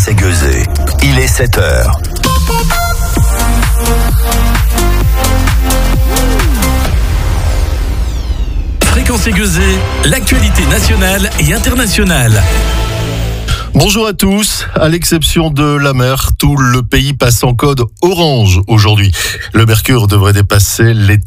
Gueusé. Il est 7h. Fréquence Gueusé, l'actualité nationale et internationale. Bonjour à tous. À l'exception de la mer, tout le pays passe en code orange aujourd'hui. Le mercure devrait dépasser les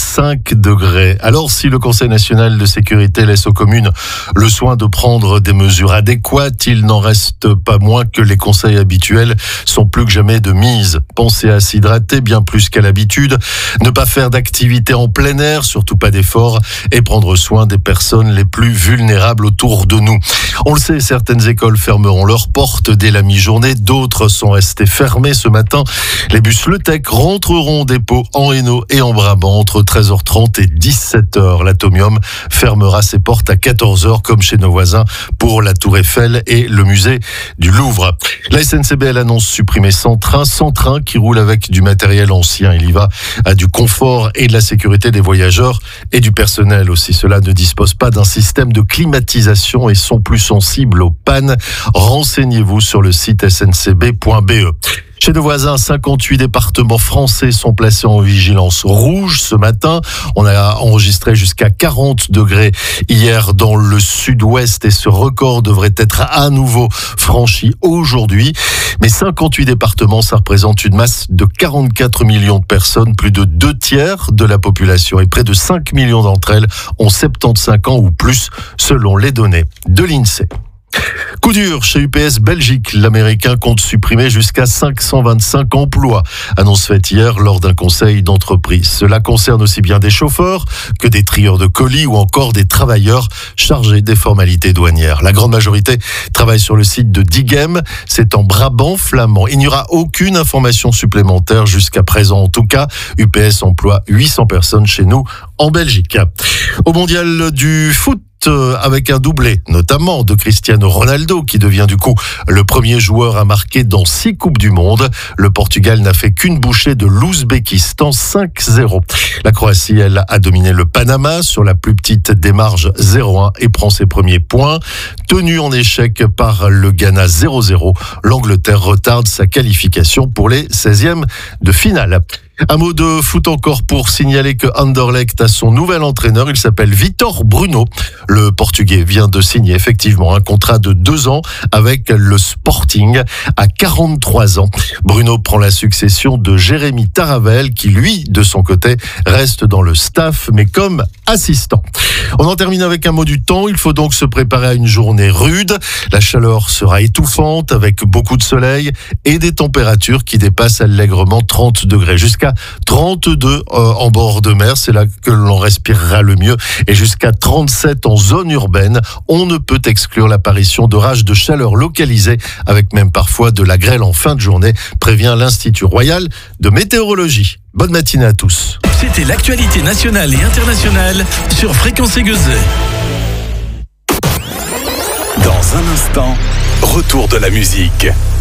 35 degrés. Alors, si le Conseil national de sécurité laisse aux communes le soin de prendre des mesures adéquates, il n'en reste pas moins que les conseils habituels sont plus que jamais de mise. Pensez à s'hydrater bien plus qu'à l'habitude, ne pas faire d'activité en plein air, surtout pas d'efforts, et prendre soin des personnes les plus vulnérables autour de nous. On le sait, certaines écoles fermeront leurs portes dès la mi-journée. D'autres sont restés fermés ce matin. Les bus Le Tech rentreront au dépôt en Hainaut et en Brabant entre 13h30 et 17h. L'Atomium fermera ses portes à 14h comme chez nos voisins pour la Tour Eiffel et le musée du Louvre. La SNCB annonce supprimer 100 trains qui roulent avec du matériel ancien. Il y va à du confort et de la sécurité des voyageurs et du personnel aussi. Cela ne dispose pas d'un système de climatisation et sont plus sensibles aux pannes. Renseignez-vous sur le site sncb.be. Chez nos voisins, 58 départements français sont placés en vigilance rouge ce matin. On a enregistré jusqu'à 40 degrés hier dans le sud-ouest et ce record devrait être à nouveau franchi aujourd'hui. Mais 58 départements, ça représente une masse de 44 millions de personnes, plus de 2/3 de la population et près de 5 millions d'entre elles ont 75 ans ou plus selon les données de l'INSEE. Coup dur chez UPS Belgique, l'Américain compte supprimer jusqu'à 525 emplois. Annonce faite hier lors d'un conseil d'entreprise. Cela concerne aussi bien des chauffeurs que des trieurs de colis ou encore des travailleurs chargés des formalités douanières. La grande majorité travaille sur le site de Diegem, c'est en Brabant flamand. Il n'y aura aucune information supplémentaire jusqu'à présent. En tout cas, UPS emploie 800 personnes chez nous en Belgique. Au mondial du foot, avec un doublé, notamment de Cristiano Ronaldo, qui devient du coup le premier joueur à marquer dans 6 Coupes du Monde. Le Portugal n'a fait qu'une bouchée de l'Ouzbékistan, 5-0. La Croatie, elle, a dominé le Panama sur la plus petite démarche 0-1 et prend ses premiers points. Tenu en échec par le Ghana 0-0, l'Angleterre retarde sa qualification pour les 16e de finale. Un mot de foot encore pour signaler que Anderlecht a son nouvel entraîneur. Il s'appelle Vitor Bruno. Le Portugais vient de signer effectivement un contrat de 2 ans avec le Sporting à 43 ans. Bruno prend la succession de Jérémy Taravel qui, lui, de son côté, reste dans le staff, mais comme assistant. On en termine avec un mot du temps. Il faut donc se préparer à une journée rude. La chaleur sera étouffante avec beaucoup de soleil et des températures qui dépassent allègrement 30 degrés. Jusqu'à 32 en bord de mer, c'est là que l'on respirera le mieux, et jusqu'à 37 en zone urbaine. On ne peut exclure l'apparition d'orages de chaleur localisés, avec même parfois de la grêle en fin de journée, prévient l'Institut Royal de Météorologie. Bonne matinée à tous. C'était l'actualité nationale et internationale sur Fréquence Gueusé. Dans un instant, retour de la musique.